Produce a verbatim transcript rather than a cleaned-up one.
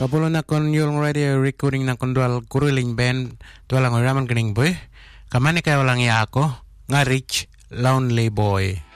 Kapulo na kon yung radio recording na kon dual kuruling band dual ang raman kining boy. Kamani kayo lang ya ako nga Rich Lonely Boy.